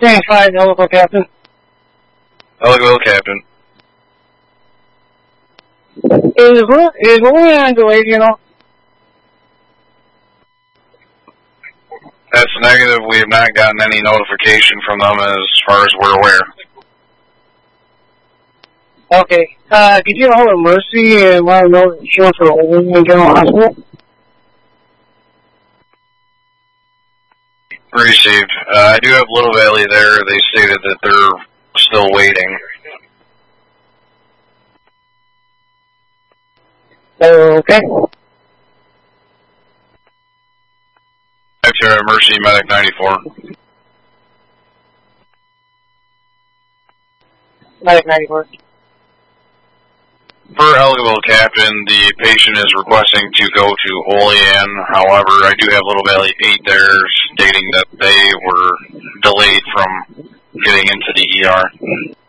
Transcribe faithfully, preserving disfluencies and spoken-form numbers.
Stand five, Ellicott Captain. Ellicott Captain. Is, is Leon delayed, you know? That's negative. We have not gotten any notification from them as far as we're aware. Okay. Uh, could you get a hold of Mercy and let them know that she wants to roll in General Hospital? Received. Uh, I do have Little Valley there. They stated that they're still waiting. Okay. Actually, Mercy Medic ninety-four. Medic ninety-four. Per Ellicott Captain, the patient is requesting to go to Olean. However, I do have Little Valley eight there stating that they were delayed from getting into the E R.